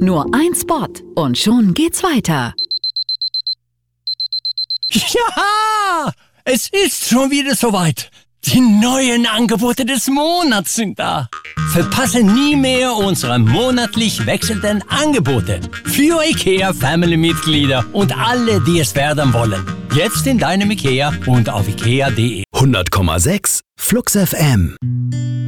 Nur ein Spot und schon geht's weiter. Ja, es ist schon wieder soweit. Die neuen Angebote des Monats sind da. Verpasse nie mehr unsere monatlich wechselnden Angebote für IKEA-Family-Mitglieder und alle, die es werden wollen. Jetzt in deinem IKEA und auf ikea.de. 100,6 Flux FM.